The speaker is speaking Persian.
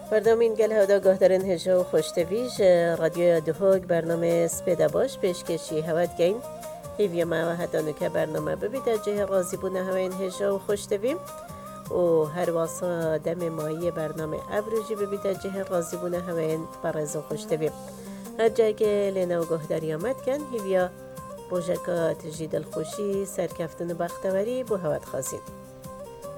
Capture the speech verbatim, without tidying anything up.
بردامین گل هدا گهدارن هجا و خوشتویج رادیو دهوگ برنامه سپیده باش پیشکشی هواد گین هیوی ما و حتی نکه برنامه ببیده جه رازی بونه هواین هجا و خوشتویم و هر واسا دم مایی برنامه ابروجی ببیده جه رازی بونه هواین برز و خوشتویم هر جای که لینا و گهداری آمد کن هیویا روژکات جید الخوشی سرکفتن بختوری بو هواد خازین